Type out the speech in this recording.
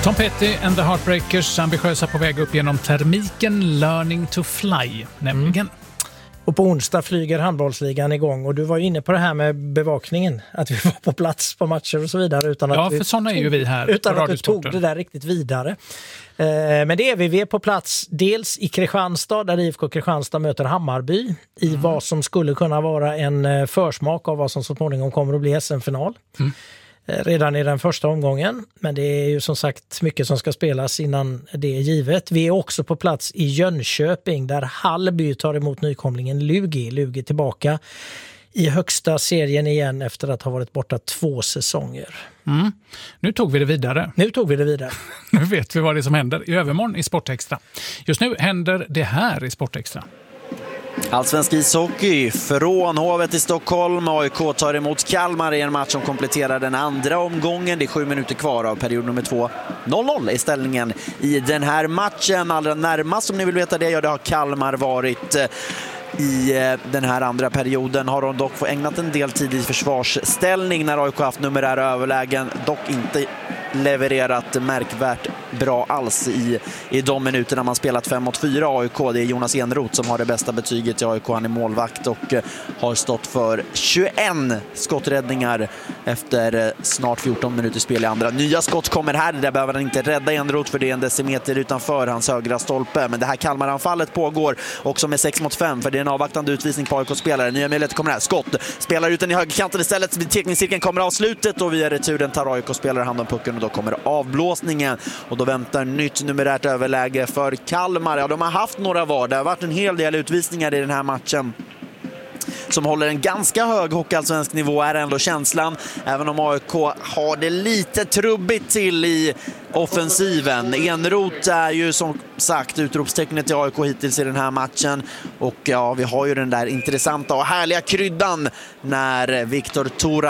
Tom Petty and the Heartbreakers, ambitiösa på väg upp genom termiken Learning to Fly, nämligen. Och på onsdag flyger handbollsligan igång och du var inne på det här med bevakningen, att vi var på plats på matcher och så vidare utan att för sådana är ju vi här utan på att du tog det där riktigt vidare. Men det är vi är på plats dels i Kristianstad där IFK Kristianstad möter Hammarby i vad som skulle kunna vara en försmak av vad som så småningom kommer att bli SM-final. Redan i den första omgången, men det är ju som sagt mycket som ska spelas innan det är givet. Vi är också på plats i Jönköping där Hallby tar emot nykomlingen Lugi tillbaka i högsta serien igen efter att ha varit borta 2 säsonger. Nu tog vi det vidare. Nu vet vi vad det är som händer i övermorgon i Sportextra. Just nu händer det här i Sportextra. Allsvensk ishockey från Hovet i Stockholm. AIK tar emot Kalmar i en match som kompletterar den andra omgången. Det är 7 minuter kvar av period nummer 2. 0-0 är ställningen i den här matchen. Allra närmast, om ni vill veta det, det har Kalmar varit i den här andra perioden. Har de dock fått ägnat en del tid i försvarsställning när AIK haft numerära överlägen. Dock inte levererat märkvärt bra alls i de minuterna man spelat 5-4 AIK. Det är Jonas Enroth som har det bästa betyget i AIK. Han är målvakt och har stått för 21 skotträddningar efter snart 14 minuter spel i andra. Nya skott kommer här. Där behöver han inte rädda Enroth för det är en decimeter utanför hans högra stolpe. Men det här Kalmaranfallet pågår också med 6-5 för det är en avvaktande utvisning på AIK-spelare. Nya möjligheter kommer här. Skott spelar ut den i högerkanten istället. Teckningscirkeln kommer av slutet och via returen tar AIK-spelare hand om pucken och då kommer avblåsningen och då väntar nytt numerärt överläge för Kalmar. Ja, de har haft några var. Det har varit en hel del utvisningar i den här matchen som håller en ganska hög hockeyallsvensk nivå är ändå känslan. Även om AIK har det lite trubbigt till i offensiven. Enroth är ju som sagt utropstecknet i AIK hittills i den här matchen. Och ja, vi har ju den där intressanta och härliga kryddan när Viktor Tora